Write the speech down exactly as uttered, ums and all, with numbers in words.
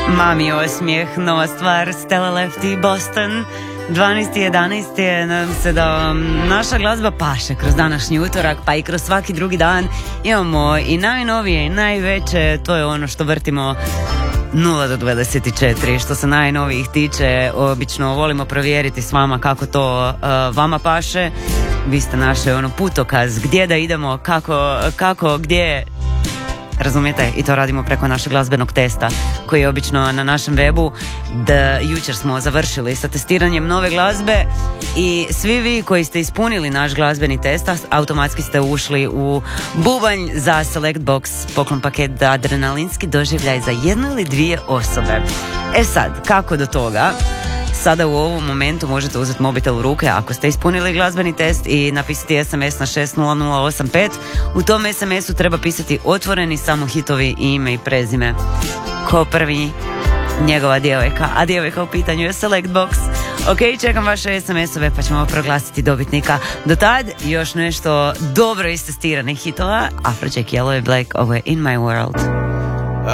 Mami osmijeh, nova stvar, Stella Lefty, Boston. dvanaesti jedanaesti je, nadam se da vam naša glazba paše kroz današnji utorak, pa i kroz svaki drugi dan. Imamo i najnovije i najveće, to je ono što vrtimo nula do dvadeset četiri. Što se najnovijih tiče, obično volimo provjeriti s vama kako to uh, vama paše. Vi ste naše ono putokaz, gdje da idemo, kako, kako, gdje, razumijete, i to radimo preko našeg glazbenog testa koji je obično na našem webu. Da, jučer smo završili sa testiranjem nove glazbe i svi vi koji ste ispunili naš glazbeni test, automatski ste ušli u bubanj za Select Box, poklon paket adrenalinski doživljaj za jednu ili dvije osobe. E sad, kako do toga? Sada u ovom momentu možete uzeti mobitel u ruke ako ste ispunili glazbeni test i napisati es em es na šest nula nula osam pet. U tom es em esu treba pisati otvoreni samo hitovi i ime i prezime. Ko prvi? Njegova djevojka, a djevojka u pitanju je Select Box. Ok, čekam vaše es em esove pa ćemo proglasiti dobitnika. Do tad još nešto dobro istestiranih hitova. Afrojack, Yellow i Black, ovo je In My World.